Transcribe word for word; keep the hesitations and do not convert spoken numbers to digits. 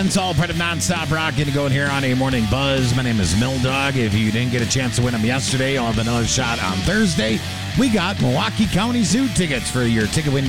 It's all part of Nonstop Rock. Going to go in here on a morning buzz. My name is Mill Dog. If you didn't get a chance to win them yesterday, I'll have another shot on Thursday. We got Milwaukee County Zoo tickets for your ticket win